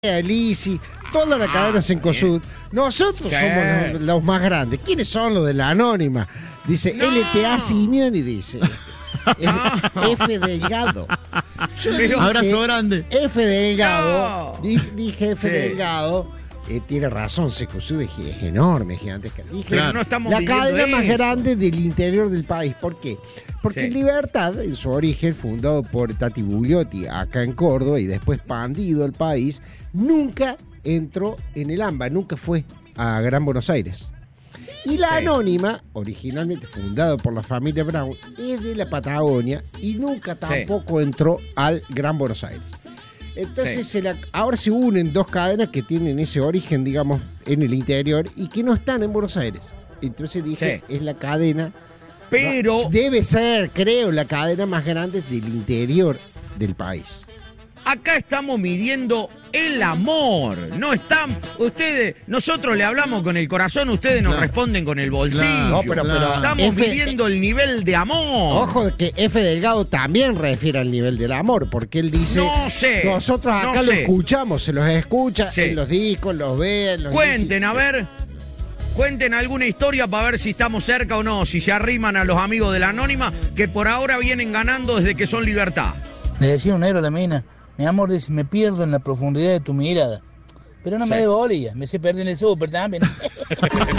Lisi, toda la cadena Cencosud. Nosotros somos los más grandes. ¿Quiénes son los de la Anónima? Dice LTA Simeoni, dice. F Delgado. Yo dije, abrazo grande. F Delgado. Dije F Delgado. Tiene razón, Cencosud es enorme, gigantesca. Dije, claro. No estamos la cadena más eso. grande del interior del país. ¿Por qué? Porque Libertad, en su origen, fundado por Tati Bugliotti acá en Córdoba y después expandido el país, nunca entró en el AMBA, nunca fue a Gran Buenos Aires. Y la Anónima, originalmente fundada por la familia Brown, es de la Patagonia y nunca tampoco entró al Gran Buenos Aires. Entonces ahora se unen dos cadenas que tienen ese origen, digamos, en el interior y que no están en Buenos Aires. Entonces dije, es la cadena... Pero debe ser, creo, la cadena más grande del interior del país. acá estamos midiendo el amor. No están, nosotros le hablamos con el corazón, ustedes nos responden con el bolsillo. No, pero estamos midiendo el nivel de amor. Ojo que F Delgado también refiere al nivel del amor, porque él dice, No sé, nosotros acá no lo sé. escuchamos, se los escucha en los discos, los ve, en los Cuenten, a ver. Cuenten alguna historia para ver si estamos cerca o no, si se arriman a los amigos de la Anónima, que por ahora vienen ganando desde que son Libertad. Le decía un negro a la mina, mi amor, dice, me pierdo en la profundidad de tu mirada. Pero no me dé bolilla, me sé perder en el súper también.